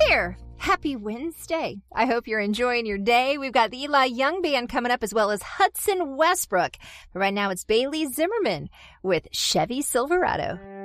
there! Happy Wednesday. I hope you're enjoying your day. We've got the Eli Young Band coming up as well as Hudson Westbrook. But right now it's Bailey Zimmerman with Chevy Silverado.